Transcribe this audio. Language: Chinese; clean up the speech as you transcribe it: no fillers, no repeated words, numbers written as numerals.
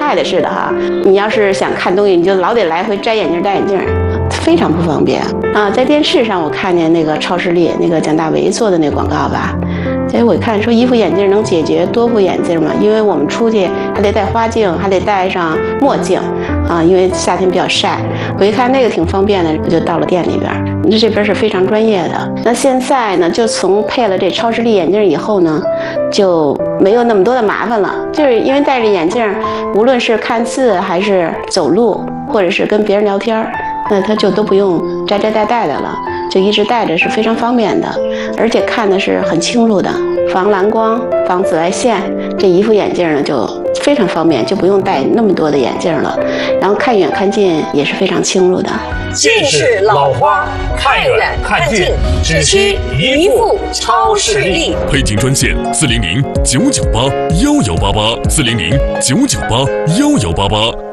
带的似的哈。你要是想看东西，你就老得来回摘眼镜戴眼镜，非常不方便啊。在电视上我看见那个超视力那个蒋大为做的那广告吧。我一看说一副眼镜能解决多副眼镜吗？因为我们出去还得戴花镜，还得戴上墨镜啊，因为夏天比较晒。我一看那个挺方便的，我就到了店里边。这边是非常专业的。那现在呢，就从配了这超视力眼镜以后呢，就没有那么多的麻烦了。就是因为戴着眼镜，无论是看字还是走路，或者是跟别人聊天，那他就都不用摘戴的了。就一直戴着是非常方便的，而且看的是很清楚的，防蓝光、防紫外线。这一副眼镜呢就非常方便，就不用戴那么多的眼镜了。然后看远看近也是非常清楚的。 近视老花，看远看近，只需一副超视力。 配景专线400-998-1188，400-998-1188。